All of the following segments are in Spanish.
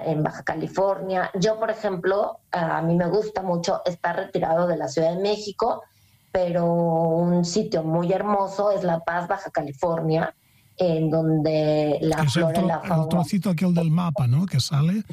en Baja California. Yo, por ejemplo, a mí me gusta mucho estar retirado de la Ciudad de México, pero un sitio muy hermoso es La Paz, Baja California, en donde la flora y la fauna... El trocito aquel del mapa, ¿no?, que sale.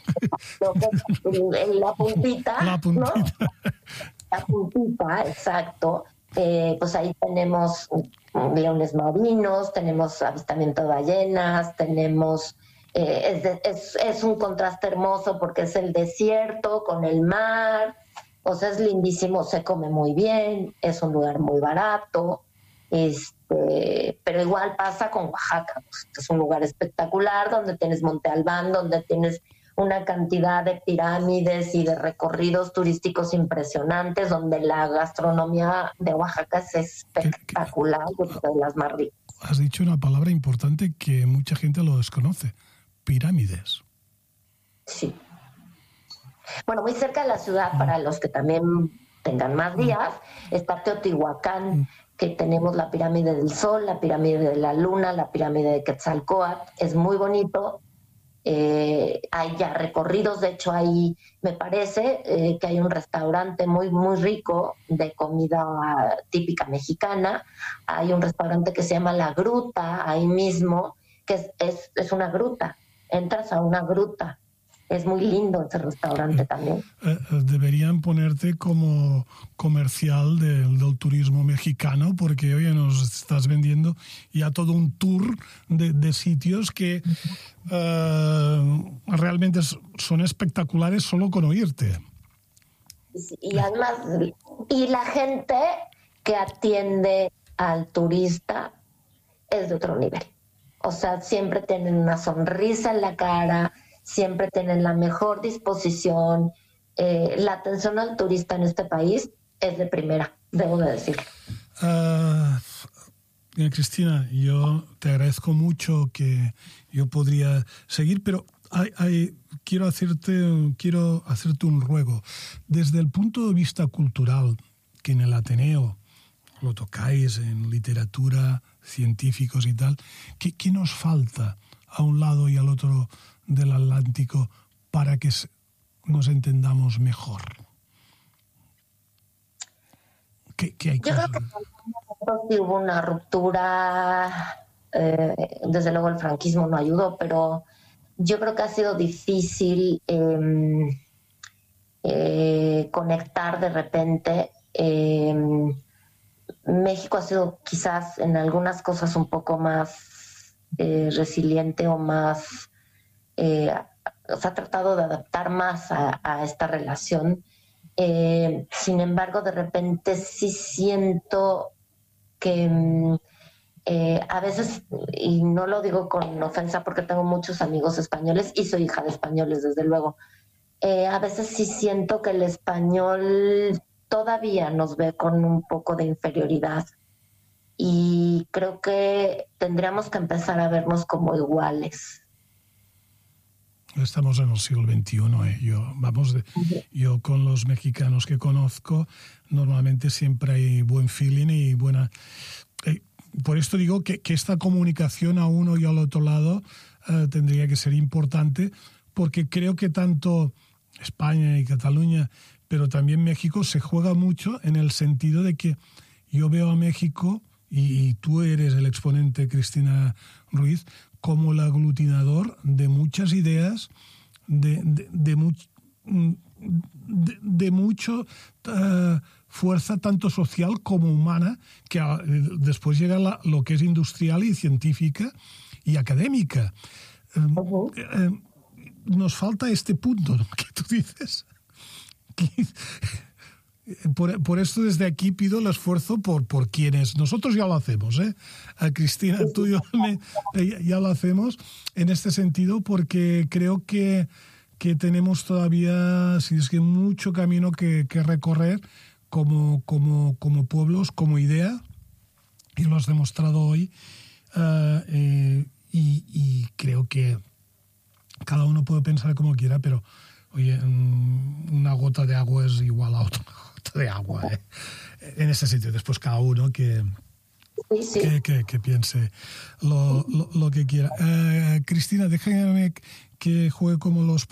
La puntita, la puntita. ¿no? La puntita, exacto. Pues ahí tenemos leones marinos, tenemos avistamiento de ballenas, tenemos... es un contraste hermoso porque es el desierto con el mar, o sea, es lindísimo, se come muy bien, es un lugar muy barato, pero igual pasa con Oaxaca, pues, es un lugar espectacular donde tienes Monte Albán, donde tienes una cantidad de pirámides y de recorridos turísticos impresionantes, donde la gastronomía de Oaxaca es espectacular, de las más ricas. Has dicho una palabra importante que mucha gente lo desconoce: pirámides. Sí. Bueno, muy cerca de la ciudad, para los que también tengan más días, está Teotihuacán, que tenemos la pirámide del Sol, la pirámide de la Luna, la pirámide de Quetzalcóatl. Es muy bonito. Hay ya recorridos, de hecho ahí me parece que hay un restaurante muy muy rico de comida típica mexicana. Hay un restaurante que se llama La Gruta ahí mismo, que es una gruta, entras a una gruta. Es muy lindo ese restaurante también. Deberían ponerte como comercial del turismo mexicano, porque oye, nos estás vendiendo ya todo un tour de sitios que realmente son espectaculares solo con oírte. Y además, y la gente que atiende al turista es de otro nivel. O sea, siempre tienen una sonrisa en la cara, siempre tienen la mejor disposición. La atención al turista en este país es de primera, debo de decirlo. Cristina, yo te agradezco mucho, que yo podría seguir, pero quiero hacerte un ruego. Desde el punto de vista cultural, que en el Ateneo lo tocáis en literatura, científicos y tal, ¿qué nos falta a un lado y al otro del Atlántico para que nos entendamos mejor? ¿Qué hay que hacer? Yo creo que sí hubo una ruptura, desde luego el franquismo no ayudó, pero yo creo que ha sido difícil conectar de repente. México ha sido quizás en algunas cosas un poco más resiliente o más... se ha tratado de adaptar más a esta relación. Sin embargo, de repente sí siento que a veces, y no lo digo con ofensa porque tengo muchos amigos españoles y soy hija de españoles, desde luego, a veces sí siento que el español todavía nos ve con un poco de inferioridad, y creo que tendríamos que empezar a vernos como iguales. Estamos en el siglo XXI. Yo con los mexicanos que conozco, normalmente siempre hay buen feeling y buena... por esto digo que esta comunicación a uno y al otro lado tendría que ser importante, porque creo que tanto España y Cataluña, pero también México, se juega mucho en el sentido de que yo veo a México, y tú eres el exponente, Cristina Ruiz, como el aglutinador de muchas ideas, de mucho fuerza tanto social como humana, que después llega lo que es industrial y científica y académica. Nos falta este punto, ¿no?, que tú dices. Por esto desde aquí pido el esfuerzo por quienes... Nosotros ya lo hacemos, Cristina, tú y yo ya lo hacemos en este sentido, porque creo que tenemos todavía, si es que mucho camino que recorrer como pueblos, como idea, y lo has demostrado hoy, y creo que cada uno puede pensar como quiera, pero oye, una gota de agua es igual a otra gota de agua, en ese sitio. Después cada uno que piense lo que quiera. Cristina, déjame que juegue como los